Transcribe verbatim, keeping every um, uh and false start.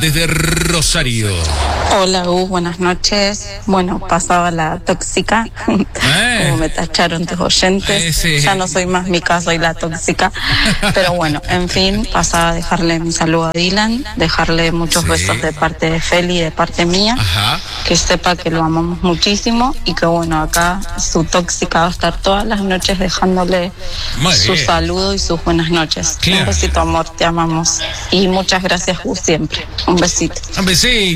desde Rosario. Hola, U, buenas noches. Bueno, pasaba la tóxica, Eh. como me tacharon tus oyentes. Eh, sí. Ya no soy más Mica, soy la tóxica. Pero bueno, en fin, pasaba a dejarle mi saludo a Dylan, dejarle muchos Sí. besos de parte de Feli y de parte mía. Ajá. Que sepa que lo amamos muchísimo y que bueno, acá su tóxica va a estar todas las noches dejándole Muy su bien. saludo y sus buenas noches. Claro. Un besito, amor, te amamos. Y muchas gracias, U, siempre. Un besito. Un besito.